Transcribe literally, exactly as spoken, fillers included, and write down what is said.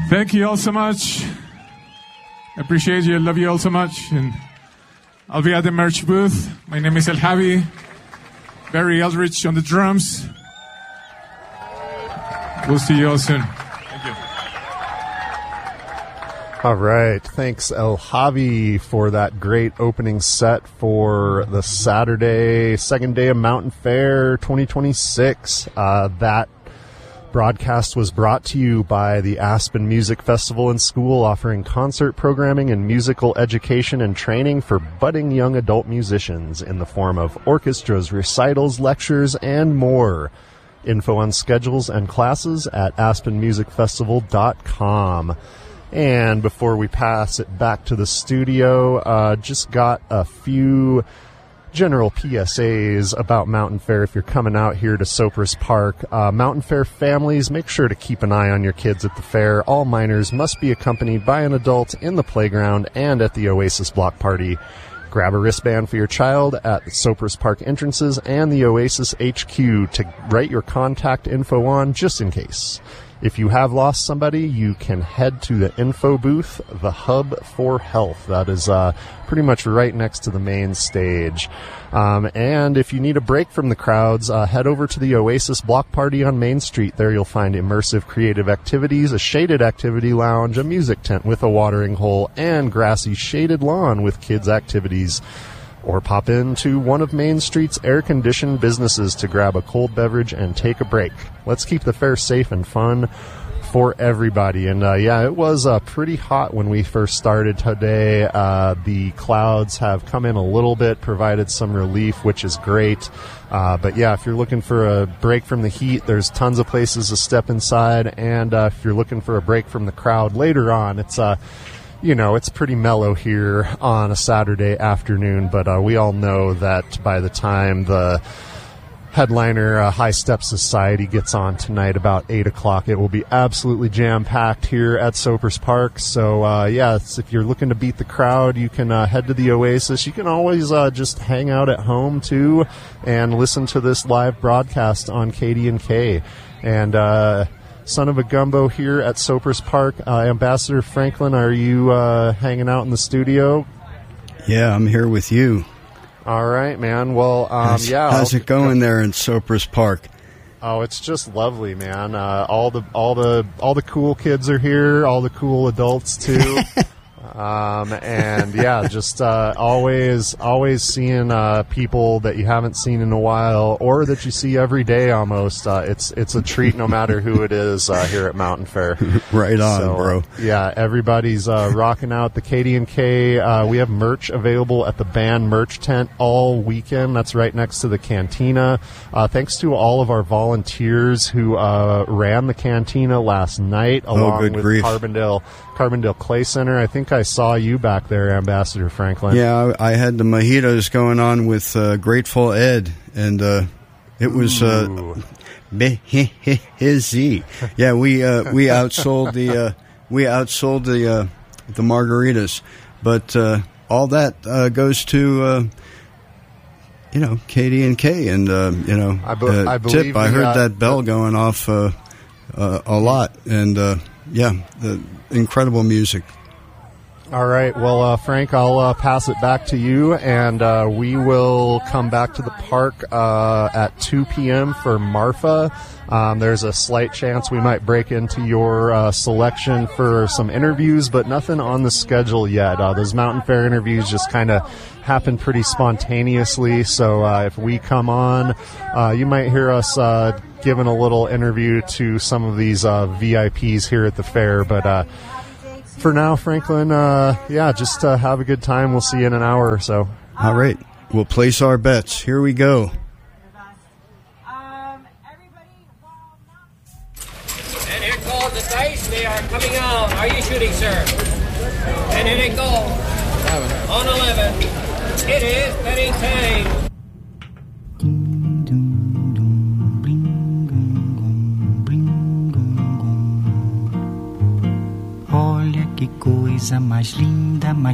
Thank you all so much. I appreciate you. I love you all so much. And I'll be at the merch booth. My name is El Javi. Barry Eldridge on the drums. We'll see you all soon. Thank you. All right. Thanks, El Javi, for that great opening set for the Saturday, second day of Mountain Fair twenty twenty-six. Uh, that broadcast was brought to you by the Aspen Music Festival and School, offering concert programming and musical education and training for budding young adult musicians in the form of orchestras, recitals, lectures, and more. Info on schedules and classes at aspen music festival dot com. And before we pass it back to the studio, uh, just got a few general P S As about Mountain Fair if you're coming out here to Sopris Park. Uh, Mountain Fair families, make sure to keep an eye on your kids at the fair. All minors must be accompanied by an adult in the playground and at the Oasis Block Party. Grab a wristband for your child at the Sopris Park entrances and the Oasis H Q to write your contact info on, just in case. If you have lost somebody, you can head to the info booth, the Hub for Health. That is uh, pretty much right next to the main stage. Um, and if you need a break from the crowds, uh, head over to the Oasis Block Party on Main Street. There you'll find immersive creative activities, a shaded activity lounge, a music tent with a watering hole, and grassy shaded lawn with kids' activities. Or pop into one of Main Street's air-conditioned businesses to grab a cold beverage and take a break. Let's keep the fair safe and fun for everybody. And, uh, yeah, it was uh, pretty hot when we first started today. Uh, the clouds have come in a little bit, provided some relief, which is great. Uh, but, yeah, if you're looking for a break from the heat, there's tons of places to step inside. And uh, if you're looking for a break from the crowd later on, it's uh, you know, it's pretty mellow here on a Saturday afternoon, but uh, we all know that by the time the headliner uh, High Step Society gets on tonight about eight o'clock, it will be absolutely jam-packed here at Sopris Park. So, uh, yeah, it's, if you're looking to beat the crowd, you can uh, head to the Oasis. You can always uh, just hang out at home, too, and listen to this live broadcast on K D and K. And, uh... Son of a Gumbo here at Sopris Park. Uh, Ambassador Franklin, are you uh, hanging out in the studio? Yeah, I'm here with you. All right, man. Well, um, how's, yeah. How's it going there in Sopris Park? Oh, it's just lovely, man. Uh, all the all the all the cool kids are here. All the cool adults too. Um, and yeah, just uh, always, always seeing uh, people that you haven't seen in a while, or that you see every day almost. Uh, it's it's a treat, no matter who it is uh, here at Mountain Fair. Right on, so, bro. Yeah, everybody's uh, rocking out the K D and K. Uh, we have merch available at the band merch tent all weekend. That's right next to the cantina. Uh, thanks to all of our volunteers who uh, ran the cantina last night, along oh, good with grief. Carbondale. Carbondale Clay Center. I think I saw you back there, Ambassador Franklin. Yeah, I, I had the mojitos going on with uh, Grateful Ed, and uh, it was uh, busy. Yeah, we uh, we outsold the uh, we outsold the uh, the margaritas, but uh, all that uh, goes to uh, you know K D and K, and uh, you know I, be- uh, I believe Tip. I heard got, that bell going off uh, uh, a lot, and uh, yeah, the incredible music. All right. Well, uh, Frank, I'll uh, pass it back to you, and uh, we will come back to the park uh, at two p.m. for Marfa. Um, there's a slight chance we might break into your uh, selection for some interviews, but nothing on the schedule yet. Uh, those Mountain Fair interviews just kind of happen pretty spontaneously, so uh, if we come on, uh, you might hear us uh, giving a little interview to some of these uh, V I Ps here at the fair, but uh, for now, Franklin, uh, yeah, just uh, have a good time. We'll see you in an hour or so. All right. We'll place our bets. Here we go. And here goes the dice. They are coming out. Are you shooting, sir? And here they go. eleven. On eleven. It is betting time. Olha que coisa mais linda, mais